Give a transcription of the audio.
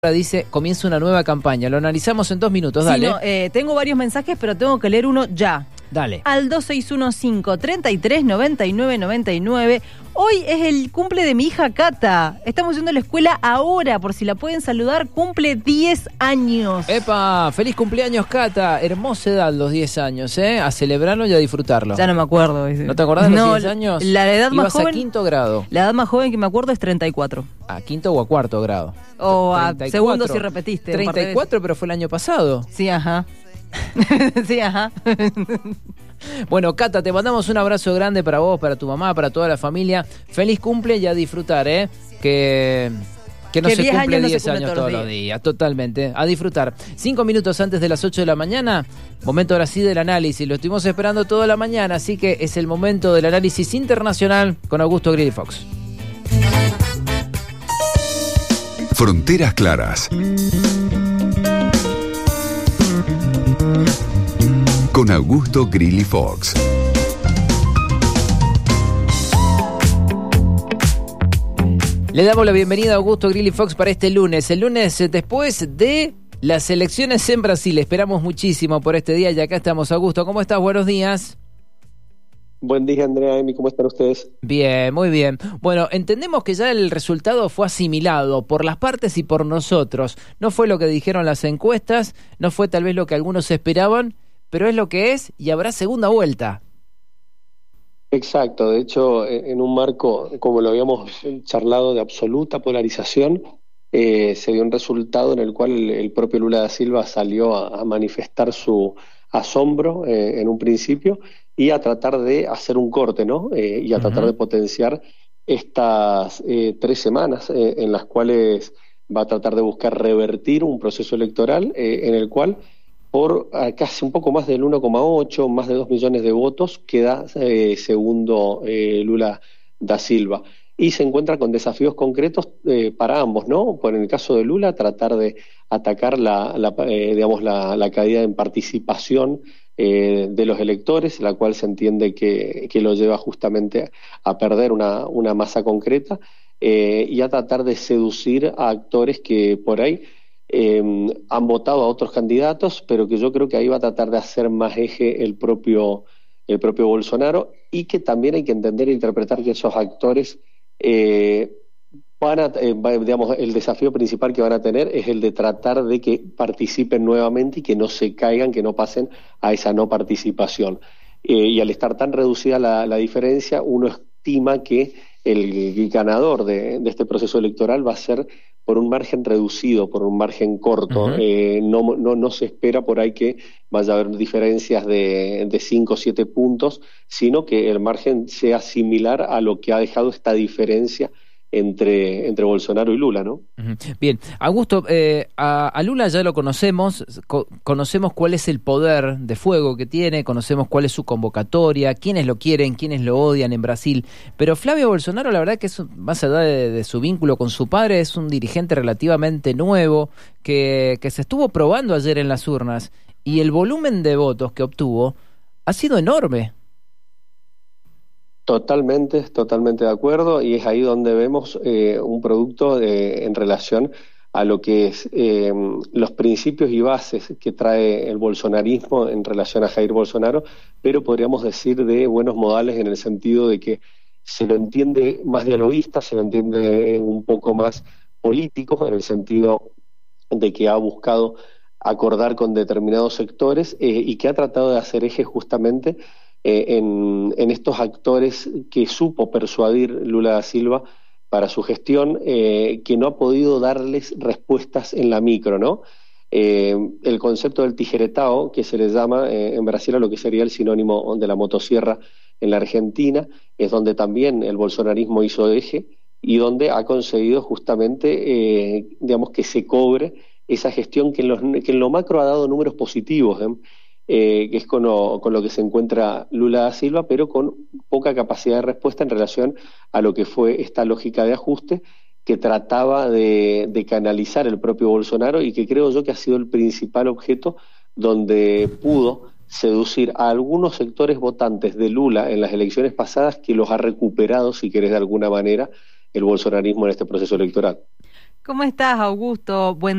Dice, comienza una nueva campaña. Lo analizamos en 2 minutos, dale. Sí, no, tengo varios mensajes, pero tengo que leer uno ya. Dale. Al 2615-339999. Hoy es el cumple de mi hija Cata. Estamos yendo a la escuela ahora, por si la pueden saludar. Cumple 10 años. ¡Epa! ¡Feliz cumpleaños, Cata! Hermosa edad, los 10 años, ¿eh? A celebrarlo y a disfrutarlo. Ya no me acuerdo. ¿No te acordás de los 10 años? La edad más joven. Ibas a quinto grado. La edad más joven que me acuerdo es 34. ¿A quinto o a cuarto grado? O a segundo si repetiste. 34, pero fue el año pasado. Sí, ajá. Sí, ajá. Bueno, Cata, te mandamos un abrazo grande para vos, para tu mamá, para toda la familia. Feliz cumple y a disfrutar, ¿eh? Que no se cumple 10 años todos los días. Totalmente. A disfrutar. 5 minutos antes de las 8 de la mañana, momento ahora sí del análisis. Lo estuvimos esperando toda la mañana, así que es el momento del análisis internacional con Augusto Grilli Fox. Fronteras claras. Con Augusto Grilli Fox. Le damos la bienvenida a Augusto Grilli Fox para este lunes. El lunes después de las elecciones en Brasil. Esperamos muchísimo por este día y acá estamos. Augusto, ¿cómo estás? Buenos días. Buen día, Andrea, Emi, ¿cómo están ustedes? Bien, muy bien. Bueno, entendemos que ya el resultado fue asimilado por las partes y por nosotros. No fue lo que dijeron las encuestas, no fue tal vez lo que algunos esperaban, pero es lo que es y habrá segunda vuelta. Exacto, de hecho, en un marco, como lo habíamos charlado, de absoluta polarización, se dio un resultado en el cual el propio Lula da Silva salió a manifestar su asombro en un principio y a tratar de hacer un corte, ¿no? Y a tratar de potenciar estas 3 semanas en las cuales va a tratar de buscar revertir un proceso electoral en el cual por casi un poco más del 1,8, más de 2 millones de votos, queda segundo Lula da Silva. Y se encuentra con desafíos concretos para ambos, ¿no? Por en el caso de Lula, tratar de atacar la caída en participación de los electores, la cual se entiende que lo lleva justamente a perder una masa concreta y a tratar de seducir a actores que por ahí han votado a otros candidatos, pero que yo creo que ahí va a tratar de hacer más eje el propio Bolsonaro, y que también hay que entender e interpretar que esos actores el desafío principal que van a tener es el de tratar de que participen nuevamente y que no se caigan, que no pasen a esa no participación. Y al estar tan reducida la diferencia, uno estima que el ganador de este proceso electoral va a ser por un margen reducido, por un margen corto. No se espera por ahí que vaya a haber diferencias de 5 o 7 puntos, sino que el margen sea similar a lo que ha dejado esta diferencia entre Bolsonaro y Lula, ¿no? Bien, Augusto, a Lula ya lo conocemos, conocemos cuál es el poder de fuego que tiene, conocemos cuál es su convocatoria, quiénes lo quieren, quiénes lo odian en Brasil, pero Flavio Bolsonaro, la verdad que es, más allá de su vínculo con su padre, es un dirigente relativamente nuevo que se estuvo probando ayer en las urnas, y el volumen de votos que obtuvo ha sido enorme. Totalmente de acuerdo, y es ahí donde vemos un producto en relación a lo que es los principios y bases que trae el bolsonarismo en relación a Jair Bolsonaro, pero podríamos decir de buenos modales en el sentido de que se lo entiende más dialoguista, se lo entiende un poco más político, en el sentido de que ha buscado acordar con determinados sectores y que ha tratado de hacer eje justamente en estos actores que supo persuadir Lula da Silva para su gestión, que no ha podido darles respuestas en la micro, ¿no? El concepto del tijeretao, que se le llama en Brasil a lo que sería el sinónimo de la motosierra en la Argentina, es donde también el bolsonarismo hizo eje y donde ha conseguido justamente, que se cobre esa gestión que en lo macro ha dado números positivos, que es con lo que se encuentra Lula da Silva, pero con poca capacidad de respuesta en relación a lo que fue esta lógica de ajuste que trataba de canalizar el propio Bolsonaro, y que creo yo que ha sido el principal objeto donde pudo seducir a algunos sectores votantes de Lula en las elecciones pasadas, que los ha recuperado, si querés, de alguna manera, el bolsonarismo en este proceso electoral. ¿Cómo estás, Augusto? Buen